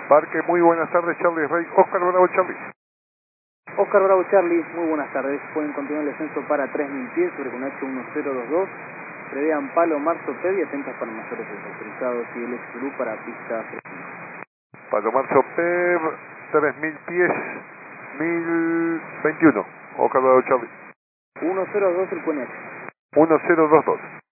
Parque, muy buenas tardes, Charlie Rey, Oscar Bravo, Charlie. Oscar Bravo Charlie, muy buenas tardes. Pueden continuar el descenso para 3.000 pies sobre con H1022. Prevean Palo, Marzo, Ped y atentas para mayores desautorizados y el Exurú para pista fresquita. Palomar Soper, 3.000 pies, 1021. Oscar Bravo, Charlie. 102 el QNH. 1022.